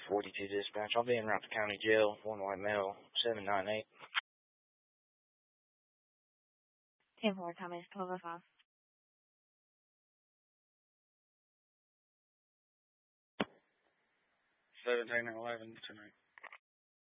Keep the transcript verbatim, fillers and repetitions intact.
forty-two dispatch. I'll be in route to county jail. One white male, seven nine eight. ten four, time is twelve oh five. seventeen eleven tonight.